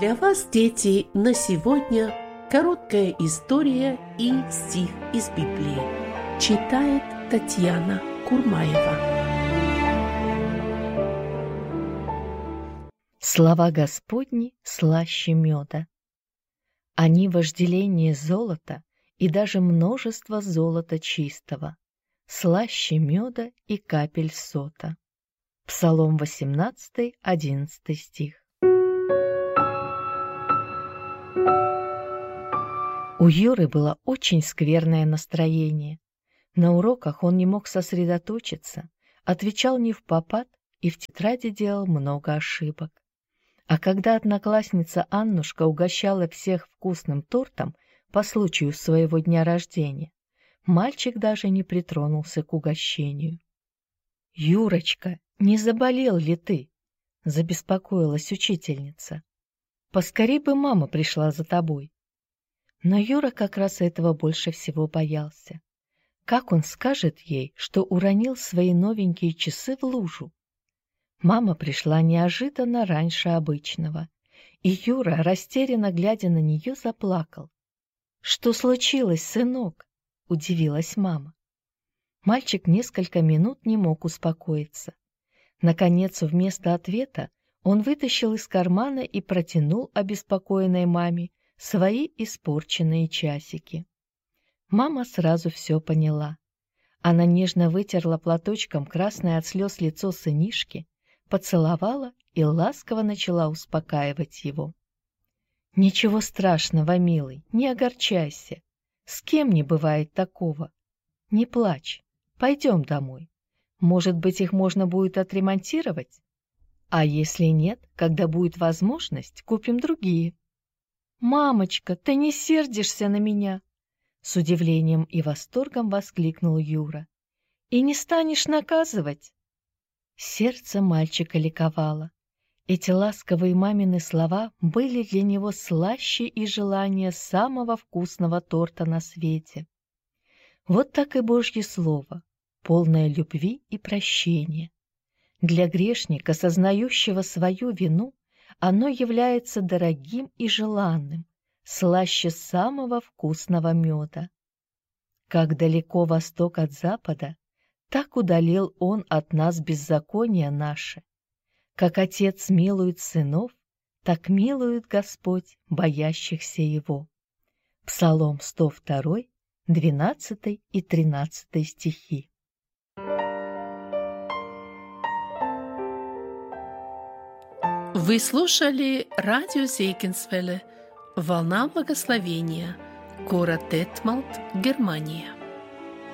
Для вас, дети, на сегодня короткая история и стих из Библии. Читает Татьяна Курмаева. Слова Господни слаще меда. Они вожделение золота и даже множество золота чистого, слаще меда и капель сота. Псалом 18, 11 стих. У Юры было очень скверное настроение. На уроках он не мог сосредоточиться, отвечал невпопад и в тетради делал много ошибок. А когда одноклассница Аннушка угощала всех вкусным тортом по случаю своего дня рождения, мальчик даже не притронулся к угощению. «Юрочка, не заболел ли ты?» – забеспокоилась учительница. «Поскорей бы мама пришла за тобой». Но Юра как раз этого больше всего боялся. Как он скажет ей, что уронил свои новенькие часы в лужу? Мама пришла неожиданно раньше обычного, и Юра, растерянно глядя на нее, заплакал. «Что случилось, сынок?» – удивилась мама. Мальчик несколько минут не мог успокоиться. Наконец, вместо ответа он вытащил из кармана и протянул обеспокоенной маме свои испорченные часики. Мама сразу все поняла. Она нежно вытерла платочком красное от слез лицо сынишки, поцеловала и ласково начала успокаивать его. «Ничего страшного, милый, не огорчайся. С кем не бывает такого? Не плачь, пойдем домой. Может быть, их можно будет отремонтировать? А если нет, когда будет возможность, купим другие». «Мамочка, ты не сердишься на меня?» С удивлением и восторгом воскликнул Юра. «И не станешь наказывать?» Сердце мальчика ликовало. Эти ласковые мамины слова были для него слаще и желания самого вкусного торта на свете. Вот так и Божье Слово, полное любви и прощения. Для грешника, сознающего свою вину, оно является дорогим и желанным, слаще самого вкусного меда. Как далеко восток от запада, так удалил он от нас беззаконие наше. Как Отец милует сынов, так милует Господь боящихся Его. Псалом 102, 12 и 13 стихи. Вы слушали радио Зейкинсвелле «Волна благословения», город Детмалт, Германия.